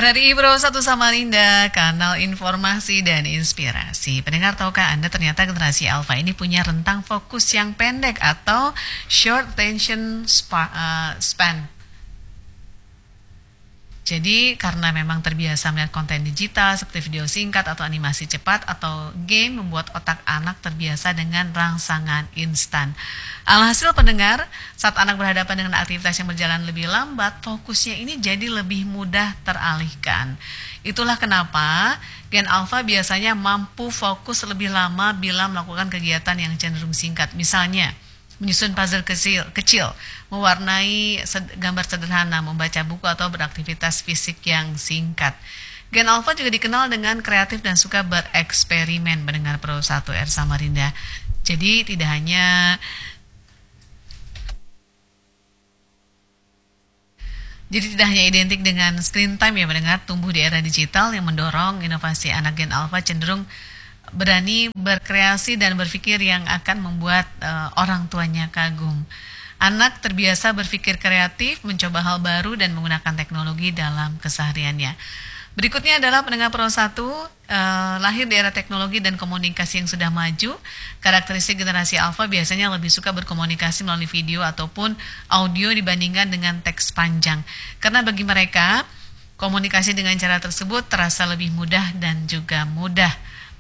RRI Pro 1 Samarinda, kanal informasi dan inspirasi. Pendengar, tahukah Anda ternyata generasi Alpha ini punya rentang fokus yang pendek atau short attention span. Jadi karena memang terbiasa melihat konten digital seperti video singkat atau animasi cepat atau game, membuat otak anak terbiasa dengan rangsangan instan. Alhasil pendengar, saat anak berhadapan dengan aktivitas yang berjalan lebih lambat, fokusnya ini jadi lebih mudah teralihkan. Itulah kenapa Gen Alpha biasanya mampu fokus lebih lama bila melakukan kegiatan yang cenderung singkat. Misalnya, menyusun puzzle kecil, mewarnai gambar sederhana, membaca buku atau beraktivitas fisik yang singkat. Gen Alpha juga dikenal dengan kreatif dan suka bereksperimen, pendengar Pro 1 R Samarinda. Jadi tidak hanya identik dengan screen time ya pendengar, tumbuh di era digital yang mendorong inovasi anak Gen Alpha cenderung berani berkreasi dan berpikir yang akan membuat orang tuanya kagum. Anak terbiasa berpikir kreatif, mencoba hal baru dan menggunakan teknologi dalam kesehariannya. Berikutnya adalah pendengar Pro 1, lahir di era teknologi dan komunikasi yang sudah maju. Karakteristik generasi Alpha biasanya lebih suka berkomunikasi melalui video ataupun audio dibandingkan dengan teks panjang. Karena bagi mereka, komunikasi dengan cara tersebut terasa lebih mudah dan juga mudah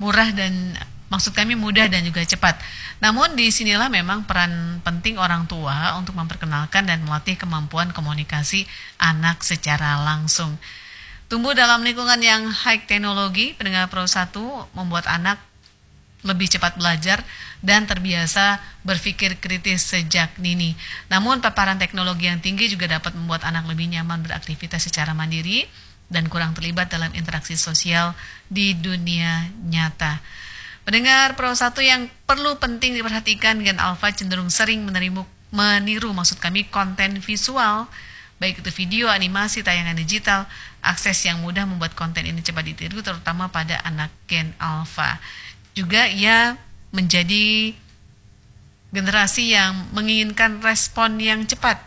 dan juga cepat. Namun disinilah memang peran penting orang tua untuk memperkenalkan dan melatih kemampuan komunikasi anak secara langsung. Tumbuh dalam lingkungan yang high teknologi, pendengar Pro 1 membuat anak lebih cepat belajar dan terbiasa berpikir kritis sejak dini. Namun paparan teknologi yang tinggi juga dapat membuat anak lebih nyaman beraktivitas secara mandiri dan kurang terlibat dalam interaksi sosial di dunia nyata. Pendengar Pro 1 yang perlu penting diperhatikan, Gen Alpha cenderung sering meniru konten visual, baik itu video, animasi, tayangan digital. Akses yang mudah membuat konten ini cepat ditiru, terutama pada anak Gen Alpha. Juga ia menjadi generasi yang menginginkan respon yang cepat.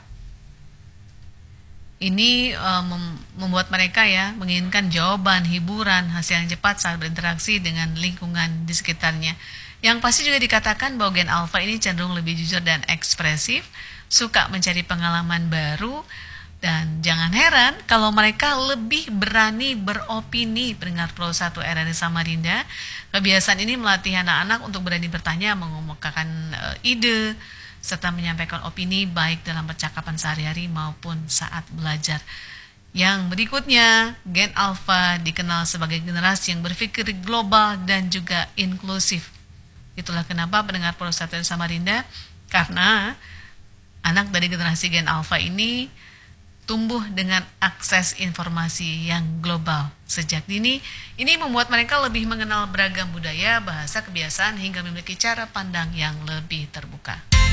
Ini membuat mereka menginginkan jawaban, hiburan, hasil yang cepat saat berinteraksi dengan lingkungan di sekitarnya. Yang pasti juga dikatakan bahwa Gen Alpha ini cenderung lebih jujur dan ekspresif, suka mencari pengalaman baru, dan jangan heran kalau mereka lebih berani beropini, pendengar Pro 1 RRI Samarinda. Kebiasaan ini melatih anak-anak untuk berani bertanya, mengemukakan ide, serta menyampaikan opini baik dalam percakapan sehari-hari maupun saat belajar. Yang berikutnya, Gen Alpha dikenal sebagai generasi yang berpikir global dan juga inklusif. Itulah kenapa pendengar Pro 1 Samarinda, karena anak dari generasi Gen Alpha ini tumbuh dengan akses informasi yang global sejak dini. Ini membuat mereka lebih mengenal beragam budaya, bahasa, kebiasaan, hingga memiliki cara pandang yang lebih terbuka.